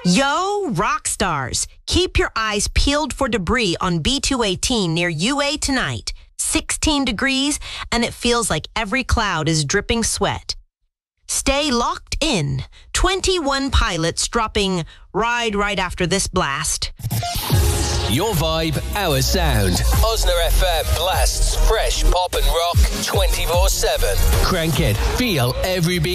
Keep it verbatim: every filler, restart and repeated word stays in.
Yo, rock stars, keep your eyes peeled for debris on B two eighteen near U A tonight. sixteen degrees, and it feels like every cloud is dripping sweat. Stay locked in. twenty-one pilots dropping Ride right after this blast. Your vibe, our sound. Osner F M blasts fresh pop and rock twenty-four seven. Crank it. Feel every beat.